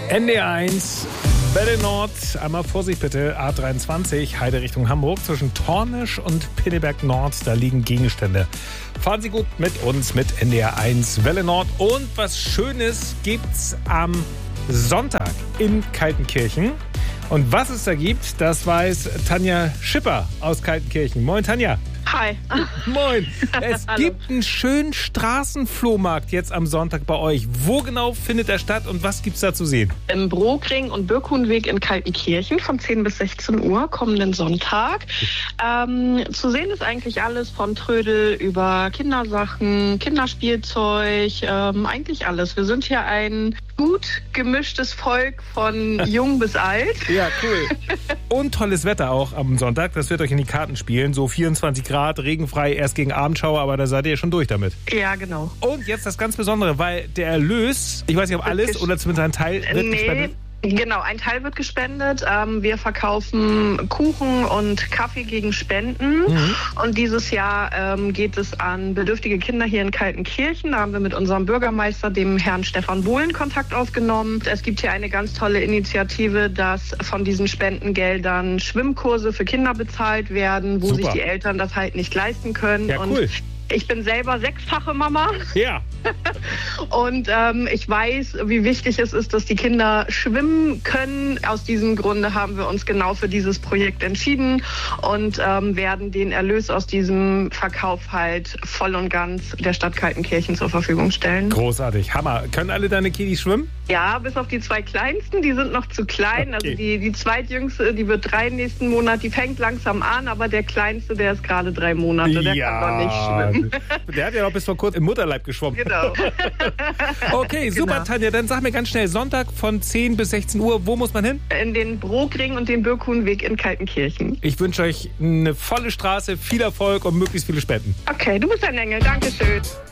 NDR1, Welle Nord, einmal Vorsicht bitte, A23, Heide Richtung Hamburg, zwischen Tornisch und Pinneberg Nord, da liegen Gegenstände. Fahren Sie gut mit uns, mit NDR1, Welle Nord. Und was Schönes gibt's am Sonntag in Kaltenkirchen. Und was es da gibt, das weiß Tanja Schipper aus Kaltenkirchen. Moin Tanja. Hi. Moin. Es gibt einen schönen Straßenflohmarkt jetzt am Sonntag bei euch. Wo genau findet er statt und was gibt's da zu sehen? Im Brokring und Birkhuhnweg in Kaltenkirchen von 10 bis 16 Uhr kommenden Sonntag. Zu sehen ist eigentlich alles von Trödel über Kindersachen, Kinderspielzeug, eigentlich alles. Wir sind hier ein gut gemischtes Volk von jung bis alt. Ja, cool. Und tolles Wetter auch am Sonntag. Das wird euch in die Karten spielen. So 24 Grad, regenfrei, erst gegen Abendschauer, aber da seid ihr schon durch damit. Ja, genau. Und jetzt das ganz Besondere, weil der Erlös, ich weiß nicht, ob alles oder zumindest ein Teil wird gespendet. Genau, ein Teil wird gespendet. Wir verkaufen Kuchen und Kaffee gegen Spenden. Und dieses Jahr geht es an bedürftige Kinder hier in Kaltenkirchen. Da haben wir mit unserem Bürgermeister, dem Herrn Stefan Bohlen, Kontakt aufgenommen. Es gibt hier eine ganz tolle Initiative, dass von diesen Spendengeldern Schwimmkurse für Kinder bezahlt werden, wo sich die Eltern das halt nicht leisten können. Ja, cool. Ich bin selber 6-fache Mama. Ja. Und ich weiß, wie wichtig es ist, dass die Kinder schwimmen können. Aus diesem Grunde haben wir uns genau für dieses Projekt entschieden und werden den Erlös aus diesem Verkauf halt voll und ganz der Stadt Kaltenkirchen zur Verfügung stellen. Großartig, Hammer. Können alle deine Kiddies schwimmen? Ja, bis auf die 2 Kleinsten, die sind noch zu klein. Okay. Also die zweitjüngste, die wird 3 nächsten Monat, die fängt langsam an, aber der Kleinste, der ist gerade 3 Monate, der kann noch nicht schwimmen. Der hat ja noch bis vor kurzem im Mutterleib geschwommen. Genau. Okay, super, genau. Tanja. Dann sag mir ganz schnell, Sonntag von 10 bis 16 Uhr, wo muss man hin? In den Brokring und den Birkhuhnweg in Kaltenkirchen. Ich wünsche euch eine volle Straße, viel Erfolg und möglichst viele Spenden. Okay, du bist ein Engel. Dankeschön.